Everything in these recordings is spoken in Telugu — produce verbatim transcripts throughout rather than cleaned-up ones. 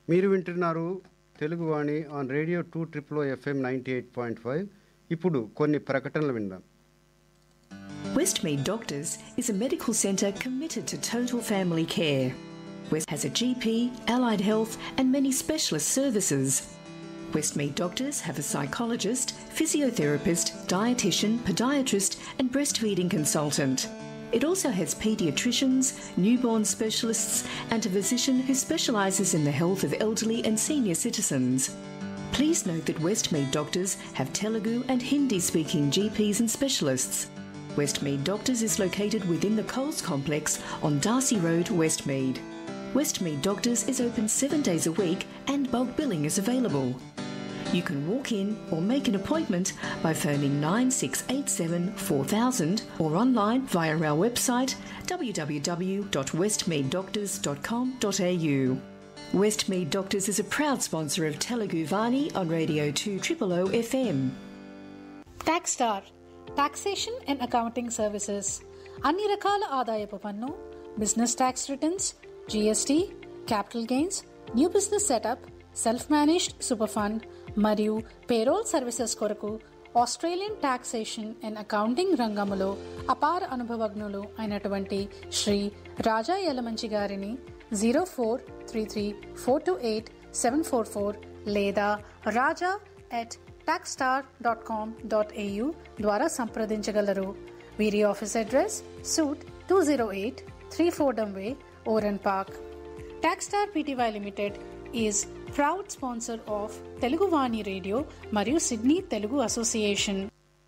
మీరు వింటున్నారు Teluguvani on radio two triple FM ninety eight point five. ఇప్పుడు కొన్ని ప్రకటనలు విందాం. Westmead Doctors is a medical centre committed to total family care. West has a G P, allied health and many specialist services. Westmead Doctors have a psychologist, physiotherapist, dietitian, podiatrist and breastfeeding consultant. It also has paediatricians, newborn specialists and a physician who specialises in the health of elderly and senior citizens. Please note that Westmead Doctors have Telugu and Hindi-speaking G Ps and specialists. Westmead Doctors is located within the Coles Complex on Darcy Road, Westmead. Westmead Doctors is open seven days a week and bulk billing is available. You can walk in or make an appointment by phoning nine six eight seven four thousand or online via our website w w w dot westmead doctors dot com dot a u. Westmead Doctors is a proud sponsor of Telugu Vani on Radio two triple O F M. TaxStar Taxation and Accounting Services. అన్ని రకాల ఆదాయపు పన్ను, business tax returns, G S T, capital gains, new business setup, self managed super fund మరియు పేరోల్ సర్వీసెస్ కొరకు ఆస్ట్రేలియన్ టాక్సేషన్ అండ్ అకౌంటింగ్ రంగములో అపార అనుభవజ్ఞులు అయినటువంటి శ్రీ రాజా యలమంచి గారిని zero four three three four two eight seven four four లేదా రాజా at taxstar dot com dot a u ద్వారా సంప్రదించగలరు. వీరి office address suit two zero eight three Fordham way, ఓరన్ park. టాక్స్టార్ PTY limited is proud sponsor of Telugu Vani radio మరియు సిడ్నీ తెలుగు అసోసియేషన్.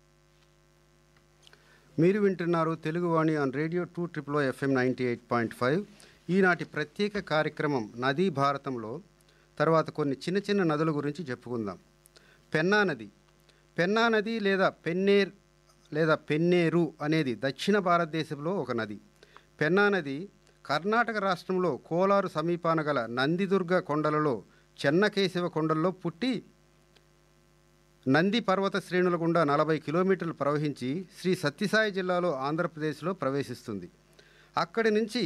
మీరు వింటున్నారు Teluguvani on radio two triple FM ninety eight point five. ఈనాటి ప్రత్యేక కార్యక్రమం నదీ భారతంలో తర్వాత కొన్ని చిన్న చిన్న నదుల గురించి చెప్పుకుందాం. పెన్నా నది. పెన్నా నది లేదా పెన్నేర్ లేదా పెన్నేరు అనేది దక్షిణ భారతదేశంలో ఒక నది. పెన్నా నది కర్ణాటక రాష్ట్రంలో కోలారు సమీపాన గల నందిదుర్గ కొండలలో చెన్నకేశవ కొండల్లో పుట్టి నంది పర్వత శ్రేణుల గుండా నలభై కిలోమీటర్లు ప్రవహించి శ్రీ సత్యసాయి జిల్లాలో ఆంధ్రప్రదేశ్లో ప్రవేశిస్తుంది. అక్కడి నుంచి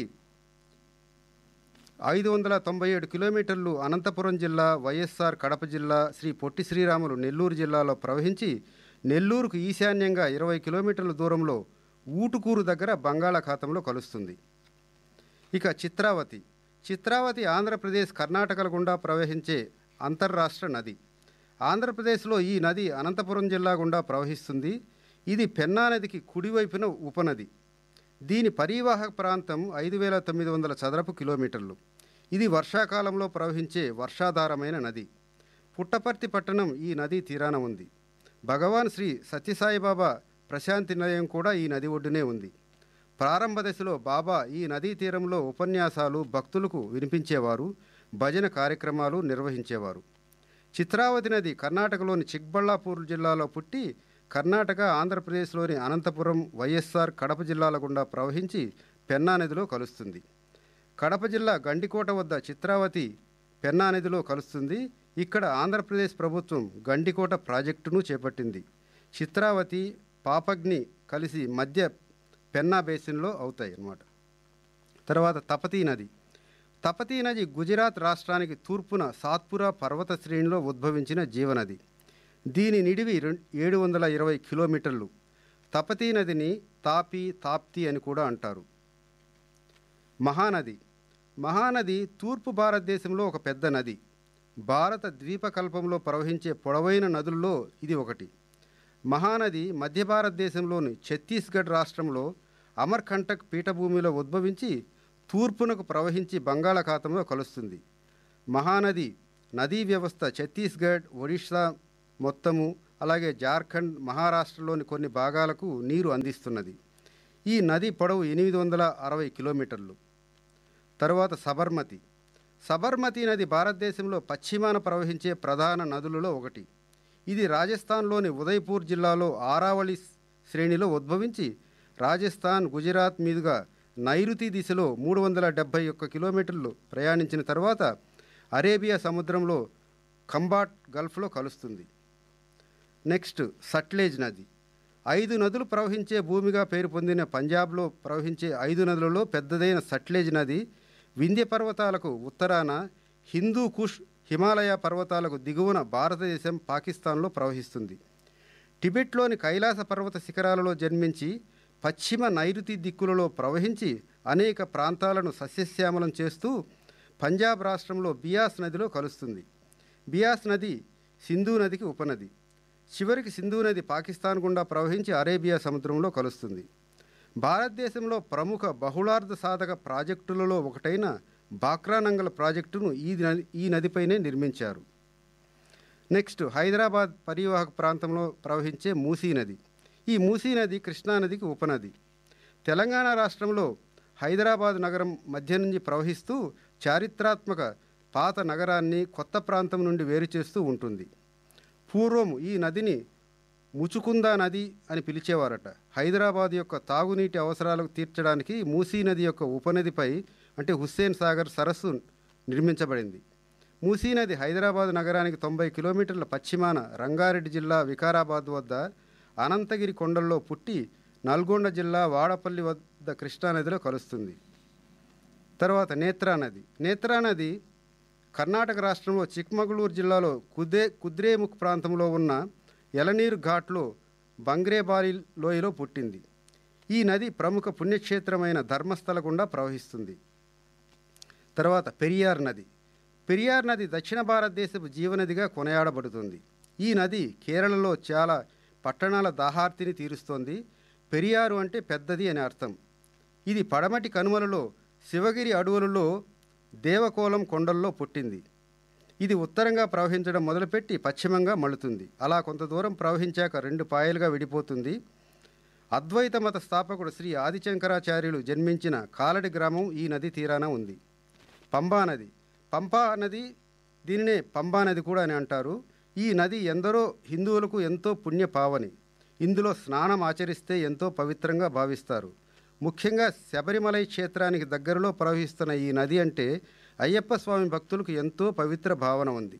ఐదు వందల తొంభై ఏడు కిలోమీటర్లు అనంతపురం జిల్లా, వైఎస్ఆర్ కడప జిల్లా, శ్రీ పొట్టి శ్రీరాములు నెల్లూరు జిల్లాలో ప్రవహించి నెల్లూరుకు ఈశాన్యంగా ఇరవై కిలోమీటర్ల దూరంలో ఊటుకూరు దగ్గర బంగాళాఖాతంలో కలుస్తుంది. ఇక చిత్రావతి. చిత్రావతి ఆంధ్రప్రదేశ్ కర్ణాటకల గుండా ప్రవహించే అంతర్రాష్ట్ర నది. ఆంధ్రప్రదేశ్లో ఈ నది అనంతపురం జిల్లా గుండా ప్రవహిస్తుంది. ఇది పెన్నా నదికి కుడివైపున ఉపనది. దీని పరివాహక ప్రాంతం ఐదు వేల తొమ్మిది వందల చదరపు కిలోమీటర్లు. ఇది వర్షాకాలంలో ప్రవహించే వర్షాధారమైన నది. పుట్టపర్తి పట్టణం ఈ నదీ తీరాన ఉంది. భగవాన్ శ్రీ సత్యసాయిబాబా ప్రశాంతి నిలయం కూడా ఈ నది ఒడ్డునే ఉంది. ప్రారంభ దశలో బాబా ఈ నదీ తీరంలో ఉపన్యాసాలు భక్తులకు వినిపించేవారు, భజన కార్యక్రమాలు నిర్వహించేవారు. చిత్రావతి నది కర్ణాటకలోని చిక్బళ్ళాపూర్ జిల్లాలో పుట్టి కర్ణాటక, ఆంధ్రప్రదేశ్లోని అనంతపురం, వైఎస్ఆర్ కడప జిల్లాల గుండా ప్రవహించి పెన్నా నదిలో కలుస్తుంది. కడప జిల్లా గండికోట వద్ద చిత్రావతి పెన్నా నదిలో కలుస్తుంది. ఇక్కడ ఆంధ్రప్రదేశ్ ప్రభుత్వం గండికోట ప్రాజెక్టును చేపట్టింది. చిత్రావతి, పాపగ్ని కలిసి మధ్య పెన్నా బేసిన్లో అవుతాయి అన్నమాట. తర్వాత తపతీ నది. తపతీ నది గుజరాత్ రాష్ట్రానికి తూర్పున సాత్పురా పర్వత శ్రేణిలో ఉద్భవించిన జీవనది. దీని నిడివి ఏడు వందల ఇరవై కిలోమీటర్లు. తపతీ నదిని తాపి, తాప్తి అని కూడా అంటారు. మహానది. మహానది తూర్పు భారతదేశంలో ఒక పెద్ద నది. భారత ద్వీపకల్పంలో ప్రవహించే పొడవైన నదుల్లో ఇది ఒకటి. మహానది మధ్య భారతదేశంలోని ఛత్తీస్గఢ్ రాష్ట్రంలో అమర్కంటక్ పీఠభూమిలో ఉద్భవించి తూర్పునకు ప్రవహించి బంగాళాఖాతంలో కలుస్తుంది. మహానది నదీ వ్యవస్థ ఛత్తీస్గఢ్, ఒడిషా మొత్తము, అలాగే జార్ఖండ్, మహారాష్ట్రలోని కొన్ని భాగాలకు నీరు అందిస్తున్నది. ఈ నది పొడవు ఎనిమిది వందల అరవై కిలోమీటర్లు. తరువాత సబర్మతి. సబర్మతి నది భారతదేశంలో పశ్చిమాన ప్రవహించే ప్రధాన నదులలో ఒకటి. ఇది రాజస్థాన్లోని ఉదయ్పూర్ జిల్లాలో ఆరావళి శ్రేణిలో ఉద్భవించి రాజస్థాన్, గుజరాత్ మీదుగా నైరుతి దిశలో మూడు వందల డెబ్భై ఒక్క కిలోమీటర్లు ప్రయాణించిన తర్వాత అరేబియా సముద్రంలో కంబాట్ గల్ఫ్లో కలుస్తుంది. నెక్స్ట్ సట్లెజ్ నది. ఐదు నదులు ప్రవహించే భూమిగా పేరు పొందిన పంజాబ్లో ప్రవహించే ఐదు నదులలో పెద్దదైన సట్లెజ్ నది వింధ్య పర్వతాలకు ఉత్తరాన హిందూ కుష్ హిమాలయ పర్వతాలకు దిగువన భారతదేశం పాకిస్తాన్లో ప్రవహిస్తుంది. టిబెట్లోని కైలాస పర్వత శిఖరాలలో జన్మించి పశ్చిమ నైరుతి దిక్కులలో ప్రవహించి అనేక ప్రాంతాలను సస్యశ్యామలం చేస్తూ పంజాబ్ రాష్ట్రంలో బియాస్ నదిలో కలుస్తుంది. బియాస్ నది సింధు నదికి ఉపనది. చివరికి సింధు నది పాకిస్తాన్ గుండా ప్రవహించి అరేబియా సముద్రంలో కలుస్తుంది. భారతదేశంలో ప్రముఖ బహుళార్థ సాధక ప్రాజెక్టులలో ఒకటైన బాక్రానంగల్ ప్రాజెక్టును ఈ నది ఈ నదిపైనే నిర్మించారు. నెక్స్ట్ హైదరాబాద్ పరివాహక ప్రాంతంలో ప్రవహించే మూసీ నది. ఈ మూసీ నది కృష్ణానదికి ఉపనది. తెలంగాణ రాష్ట్రంలో హైదరాబాద్ నగరం మధ్య నుంచి ప్రవహిస్తూ చారిత్రాత్మక పాత నగరాన్ని కొత్త ప్రాంతం నుండి వేరు చేస్తూ ఉంటుంది. పూర్వం ఈ నదిని ముచుకుందా నది అని పిలిచేవారట. హైదరాబాద్ యొక్క తాగునీటి అవసరాలకు తీర్చడానికి మూసీ నది యొక్క ఉపనదిపై అంటే హుస్సేన్ సాగర్ సరస్సు నిర్మించబడింది. మూసీ నది హైదరాబాద్ నగరానికి తొంభై కిలోమీటర్ల పశ్చిమాన రంగారెడ్డి జిల్లా వికారాబాద్ వద్ద అనంతగిరి కొండల్లో పుట్టి నల్గొండ జిల్లా వాడపల్లి వద్ద కృష్ణానదిలో కలుస్తుంది. తర్వాత నేత్రా నది. నేత్రా నది కర్ణాటక రాష్ట్రంలో చిక్మగళూరు జిల్లాలో కుదే కుద్రేముఖ్ ప్రాంతంలో ఉన్న ఎలనీరు ఘాట్లో బంగ్రేబాలి లోయలో పుట్టింది. ఈ నది ప్రముఖ పుణ్యక్షేత్రమైన ధర్మస్థల గుండా ప్రవహిస్తుంది. తర్వాత పెరియార్ నది. పెరియార్ నది దక్షిణ భారతదేశపు జీవనదిగా కొనియాడబడుతుంది. ఈ నది కేరళలో చాలా పట్టణాల దాహార్తిని తీరుస్తోంది. పెరియారు అంటే పెద్దది అని అర్థం. ఇది పడమటి కనుమలలో శివగిరి అడవులలో దేవకోలం కొండల్లో పుట్టింది. ఇది ఉత్తరంగా ప్రవహించడం మొదలుపెట్టి పశ్చిమంగా మళ్ళుతుంది. అలా కొంత దూరం ప్రవహించాక రెండు పాయలుగా విడిపోతుంది. అద్వైత మత స్థాపకుడు శ్రీ ఆదిశంకరాచార్యులు జన్మించిన కాలడి గ్రామం ఈ నది తీరాన ఉంది. పంబా నది. పంపా నది దీనినే పంబా నది కూడా అని అంటారు. ఈ నది ఎందరో హిందువులకు ఎంతో పుణ్యపావని. ఇందులో స్నానం ఆచరిస్తే ఎంతో పవిత్రంగా భావిస్తారు. ముఖ్యంగా శబరిమలై క్షేత్రానికి దగ్గరలో ప్రవహిస్తున్న ఈ నది అంటే అయ్యప్ప స్వామి భక్తులకు ఎంతో పవిత్ర భావన ఉంది.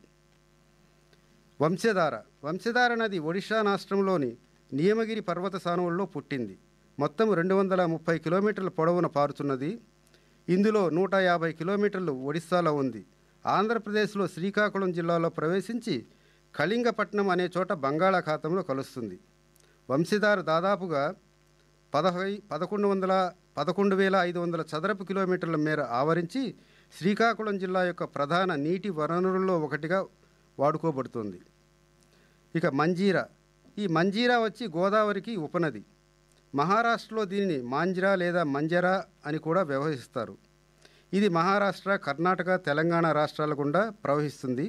వంశధార. వంశధార నది ఒడిషా రాష్ట్రంలోని నియమగిరి పర్వత సానువుల్లో పుట్టింది. మొత్తం రెండు వందల ముప్పై కిలోమీటర్ల పొడవున పారుతున్నది. ఇందులో నూట యాభై కిలోమీటర్లు ఒడిస్సాలో ఉంది. ఆంధ్రప్రదేశ్లో శ్రీకాకుళం జిల్లాలో ప్రవేశించి కళింగపట్నం అనే చోట బంగాళాఖాతంలో కలుస్తుంది. వంశధార దాదాపుగా పదహై పదకొండు వందల పదకొండు వేల ఐదు వందల చదరపు కిలోమీటర్ల మేర ఆవరించి శ్రీకాకుళం జిల్లా యొక్క ప్రధాన నీటి వనరుల్లో ఒకటిగా వాడుకోబడుతుంది. ఇక మంజీరా. ఈ మంజీరా వచ్చి గోదావరికి ఉపనది. మహారాష్ట్రలో దీనిని మాంజ్రా లేదా మంజరా అని కూడా వ్యవహరిస్తారు. ఇది మహారాష్ట్ర, కర్ణాటక, తెలంగాణ రాష్ట్రాల గుండా ప్రవహిస్తుంది.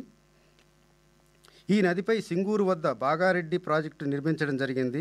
ఈ నదిపై సింగూరు వద్ద బాగారెడ్డి ప్రాజెక్టు నిర్మించడం జరిగింది.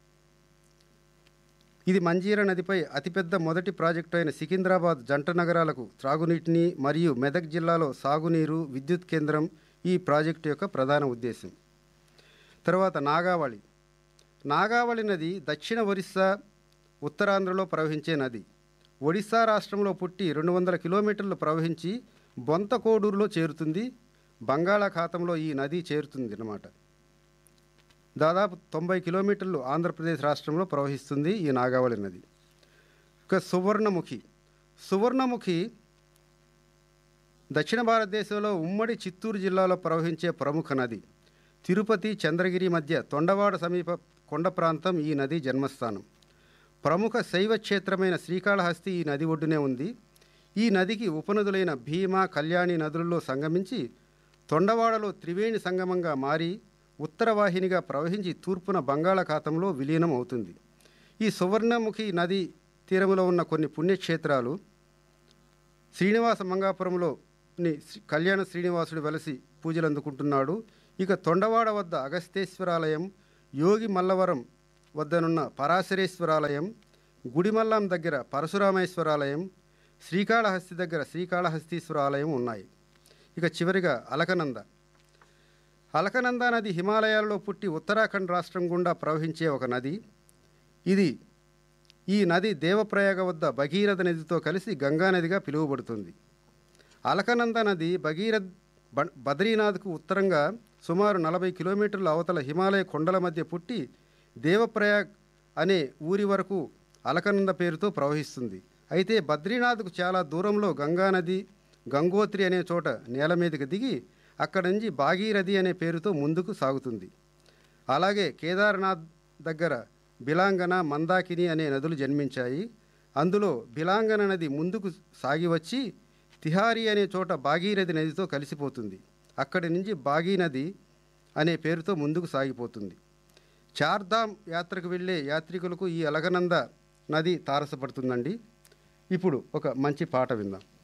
ఇది మంజీరా నదిపై అతిపెద్ద మొదటి ప్రాజెక్టు అయిన సికింద్రాబాద్ జంట నగరాలకు త్రాగునీటిని మరియు మెదక్ జిల్లాలో సాగునీరు, విద్యుత్ కేంద్రం ఈ ప్రాజెక్టు యొక్క ప్రధాన ఉద్దేశం. తర్వాత నాగావళి. నాగావళి నది దక్షిణ ఒరిస్సా, ఉత్తరాంధ్రలో ప్రవహించే నది. ఒడిశా రాష్ట్రంలో పుట్టి రెండు వందల కిలోమీటర్లు ప్రవహించి బొంతకోడూరులో చేరుతుంది. బంగాళాఖాతంలో ఈ నది చేరుతుంది అన్నమాట. దాదాపు తొంభై కిలోమీటర్లు ఆంధ్రప్రదేశ్ రాష్ట్రంలో ప్రవహిస్తుంది ఈ నాగావళి నది. ఇక సువర్ణముఖి. సువర్ణముఖి దక్షిణ భారతదేశంలో ఉమ్మడి చిత్తూరు జిల్లాలో ప్రవహించే ప్రముఖ నది. తిరుపతి, చంద్రగిరి మధ్య తొండవాడ సమీప కొండ ప్రాంతం ఈ నది జన్మస్థానం. ప్రముఖ శైవ క్షేత్రమైన శ్రీకాళహస్తి ఈ నది ఒడ్డునే ఉంది. ఈ నదికి ఉపనదులైన భీమా, కళ్యాణి నదులలో సంగమించి తొండవాడలో త్రివేణి సంగమంగా మారి ఉత్తరవాహినిగా ప్రవహించి తూర్పున బంగాళాఖాతంలో విలీనం అవుతుంది. ఈ సువర్ణముఖి నది తీరములో ఉన్న కొన్ని పుణ్యక్షేత్రాలు శ్రీనివాస మంగాపురంలో కళ్యాణ శ్రీనివాసుడు వెలసి పూజలు అందుకుంటున్నాడు. ఇక తొండవాడ వద్ద అగస్తేశ్వరాలయం, యోగి మల్లవరం వద్దనున్న పరాశరేశ్వరాలయం, గుడిమల్లాం దగ్గర పరశురామేశ్వరాలయం, శ్రీకాళహస్తి దగ్గర శ్రీకాళహస్తీశ్వర ఆలయం ఉన్నాయి. ఇక చివరిగా అలకనంద. అలకనంద నది హిమాలయాల్లో పుట్టి ఉత్తరాఖండ్ రాష్ట్రం గుండా ప్రవహించే ఒక నది. ఇది ఈ నది దేవప్రయాగ వద్ద భగీరథ నదితో కలిసి గంగానదిగా పిలువబడుతుంది. అలకనంద నది భగీరథ్ బద్రీనాథ్కు ఉత్తరంగా సుమారు నలభై కిలోమీటర్ల అవతల హిమాలయ కొండల మధ్య పుట్టి దేవప్రయాగ్ అనే ఊరి వరకు అలకనంద పేరుతో ప్రవహిస్తుంది. అయితే బద్రీనాథ్కు చాలా దూరంలో గంగానది గంగోత్రి అనే చోట నేల మీదకి దిగి అక్కడి నుంచి భాగీరథి అనే పేరుతో ముందుకు సాగుతుంది. అలాగే కేదార్నాథ్ దగ్గర బిలాంగన, మందాకిని అనే నదులు జన్మించాయి. అందులో బిలాంగన నది ముందుకు సాగి వచ్చి తిహారీ అనే చోట భాగీరథి నదితో కలిసిపోతుంది. అక్కడి నుంచి భాగీ నది అనే పేరుతో ముందుకు సాగిపోతుంది. చార్ధామ్ యాత్రకు వెళ్ళే యాత్రికులకు ఈ అలకనంద నది తారసపడుతుందండి. ఇప్పుడు ఒక మంచి పాట విందాం.